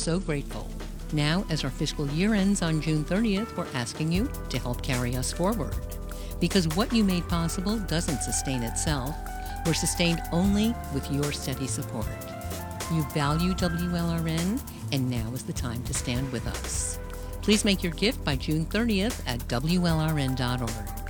so grateful. Now, as our fiscal year ends on June 30th, we're asking you to help carry us forward. Because what you made possible doesn't sustain itself. We're sustained only with your steady support. You value WLRN, and now is the time to stand with us. Please make your gift by June 30th at WLRN.org.